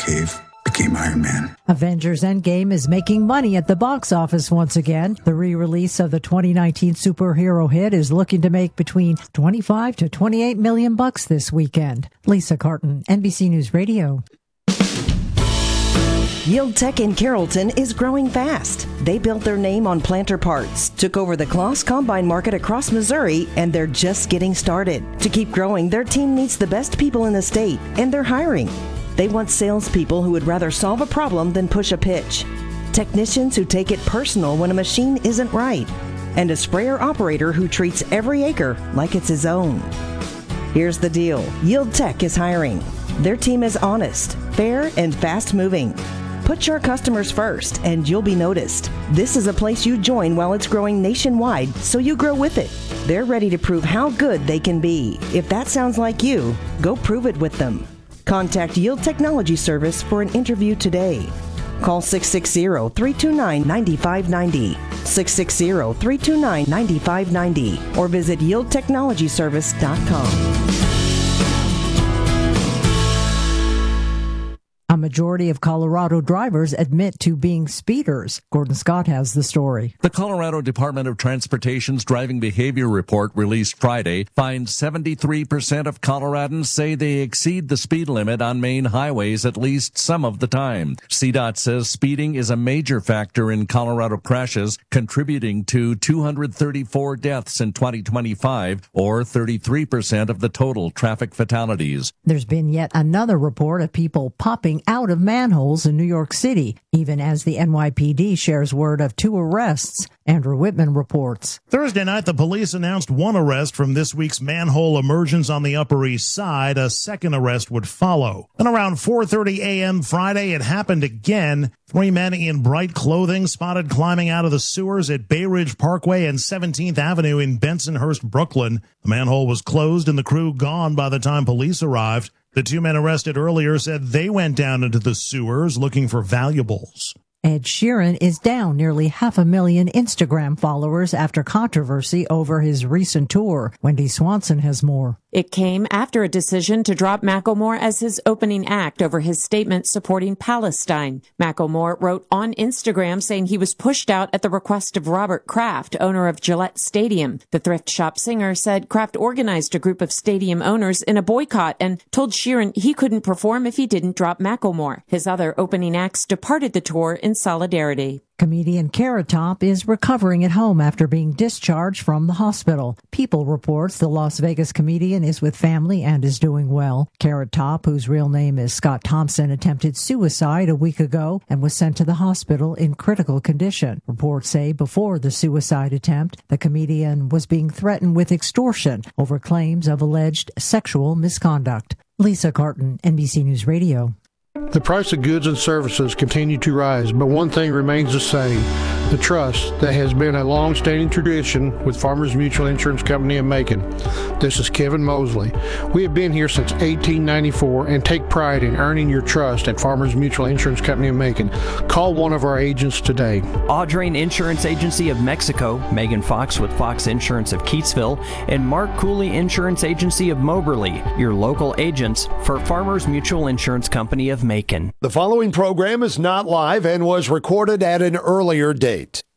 Batcave became Iron Man. Avengers Endgame is making money at the box office once again. The re-release of the 2019 superhero hit is looking to make between 25 to 28 million bucks this weekend. Lisa Carton, NBC News Radio. Yield Tech in Carrollton is growing fast. They built their name on planter parts, took over the Kloss Combine market across Missouri, and they're just getting started. To keep growing, their team needs the best people in the state, and they're hiring. They want salespeople who would rather solve a problem than push a pitch, technicians who take it personal when a machine isn't right, and a sprayer operator who treats every acre like it's his own. Here's the deal. Yield Tech is hiring. Their team is honest, fair, and fast-moving. Put your customers first, and you'll be noticed. This is a place you join while it's growing nationwide, so you grow with it. They're ready to prove how good they can be. If that sounds like you, go prove it with them. Contact Yield Technology Service for an interview today. Call 660-329-9590, 660-329-9590, or visit yieldtechnologyservice.com. A majority of Colorado drivers admit to being speeders. Gordon Scott has the story. The Colorado Department of Transportation's driving behavior report released Friday finds 73% of Coloradans say they exceed the speed limit on main highways at least some of the time. CDOT says speeding is a major factor in Colorado crashes, contributing to 234 deaths in 2025, or 33% of the total traffic fatalities. There's been yet another report of people popping out of manholes in New York City, even as the NYPD shares word of 2 arrests. Andrew Whitman reports. Thursday night, the police announced 1 arrest from this week's manhole emergence on the Upper East Side. A second arrest would follow. Then around 4:30 a.m. Friday, it happened again. 3 men in bright clothing spotted climbing out of the sewers at Bay Ridge Parkway and 17th Avenue in Bensonhurst, Brooklyn. The manhole was closed and the crew gone by the time police arrived. The 2 men arrested earlier said they went down into the sewers looking for valuables. Ed Sheeran is down nearly 500,000 Instagram followers after controversy over his recent tour. Wendy Swanson has more. It came after a decision to drop Macklemore as his opening act over his statement supporting Palestine. Macklemore wrote on Instagram saying he was pushed out at the request of Robert Kraft, owner of Gillette Stadium. The thrift shop singer said Kraft organized a group of stadium owners in a boycott and told Sheeran he couldn't perform if he didn't drop Macklemore. His other opening acts departed the tour in solidarity. Comedian Carrot Top is recovering at home after being discharged from the hospital. People reports the Las Vegas comedian is with family and is doing well. Carrot Top, whose real name is Scott Thompson, attempted suicide a week ago and was sent to the hospital in critical condition. Reports say before the suicide attempt, the comedian was being threatened with extortion over claims of alleged sexual misconduct. Lisa Carton, NBC News Radio. The price of goods and services continue to rise, but one thing remains the same: the trust that has been a long-standing tradition with Farmers Mutual Insurance Company of Macon. This is Kevin Mosley. We have been here since 1894 and take pride in earning your trust at Farmers Mutual Insurance Company of Macon. Call one of our agents today. Audrain Insurance Agency of Mexico, Megan Fox with Fox Insurance of Keatsville, and Mark Cooley Insurance Agency of Moberly, your local agents for Farmers Mutual Insurance Company of Macon. The following program is not live and was recorded at an earlier date.